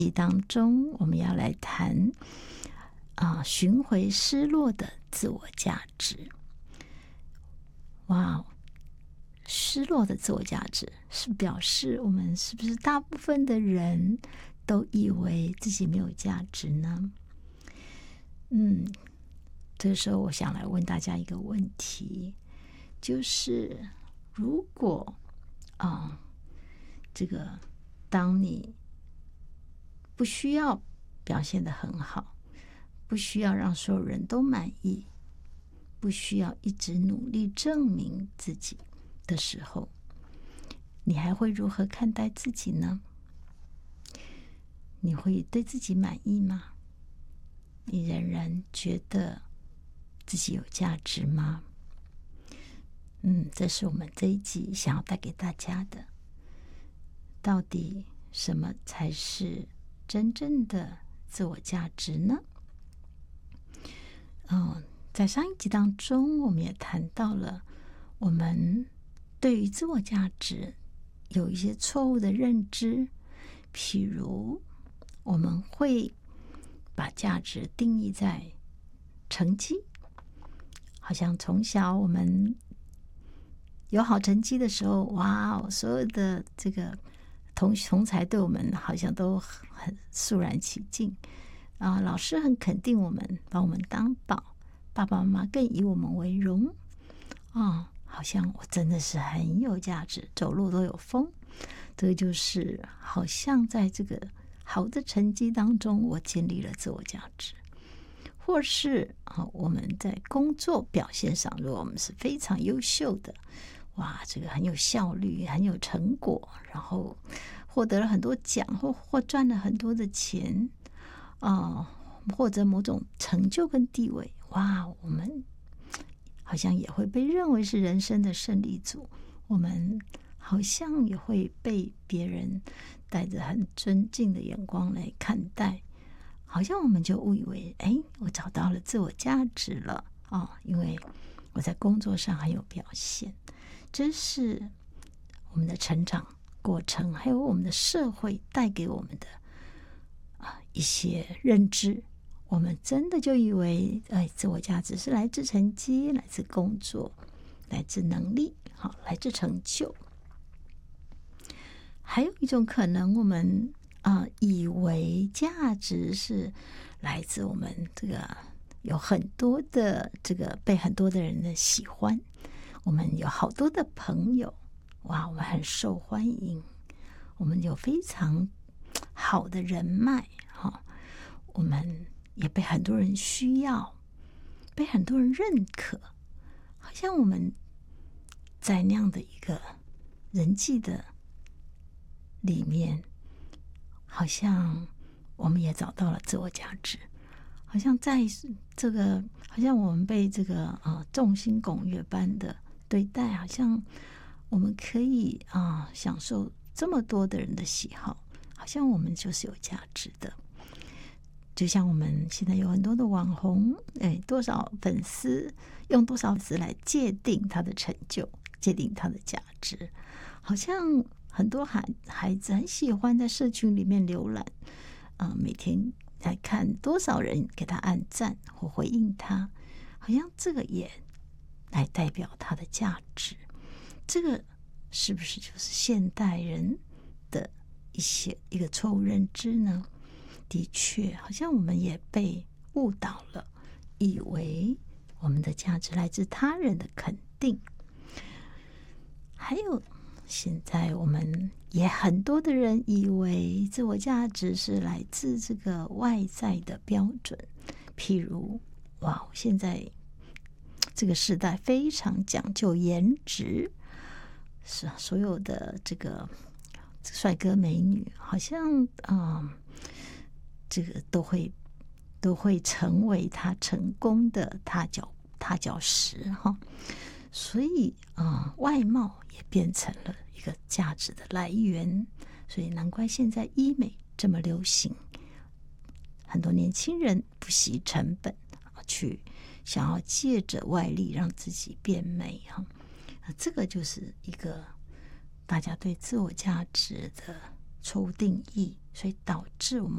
当中，我们要来谈寻回失落的自我价值。哇，失落的自我价值是表示我们是不是大部分的人都以为自己没有价值呢？这个时候我想来问大家一个问题，就是如果当你不需要表现得很好，不需要让所有人都满意，不需要一直努力证明自己的时候，你还会如何看待自己呢？你会对自己满意吗？你仍然觉得自己有价值吗？这是我们这一集想要带给大家的。到底什么才是真正的自我价值呢？在上一集当中，我们也谈到了我们对于自我价值有一些错误的认知，譬如我们会把价值定义在成绩，好像从小我们有好成绩的时候，哇，所有的这个同侪对我们好像都很肃然起敬老师很肯定我们，把我们当宝，爸爸妈妈更以我们为荣好像我真的是很有价值，走路都有风。这个就是好像在这个好的成绩当中，我建立了自我价值。或是我们在工作表现上，如果我们是非常优秀的，哇，这个很有效率，很有成果，然后获得了很多奖，或赚了很多的钱或者某种成就跟地位，哇，我们好像也会被认为是人生的胜利组，我们好像也会被别人带着很尊敬的眼光来看待，好像我们就误以为我找到了自我价值了因为我在工作上很有表现。这是我们的成长过程，还有我们的社会带给我们的一些认知，我们真的就以为自我价值是来自成绩，来自工作，来自能力，来自成就。还有一种可能，我们以为价值是来自我们这个有很多的这个被很多的人的喜欢，我们有好多的朋友，哇，我们很受欢迎，我们有非常好的人脉我们也被很多人需要，被很多人认可，好像我们在那样的一个人际的里面，好像我们也找到了自我价值，好像在这个，好像我们被这个众星拱月般的对待，好像我们可以享受这么多的人的喜好，好像我们就是有价值的。就像我们现在有很多的网红，多少粉丝，用多少粉丝来界定他的成就，界定他的价值，好像很多孩子很喜欢在社群里面浏览每天来看多少人给他按赞或回应他，好像这个也来代表他的价值。这个是不是就是现代人的一个错误认知呢？的确，好像我们也被误导了，以为我们的价值来自他人的肯定。还有现在我们也很多的人以为自我价值是来自这个外在的标准，譬如现在这个时代非常讲究颜值，是所有的这个帅哥美女好像这个都会成为他成功的踏脚石所以外貌也变成了一个价值的来源，所以难怪现在医美这么流行，很多年轻人不惜成本去想要借着外力让自己变美这个就是一个大家对自我价值的错误定义，所以导致我们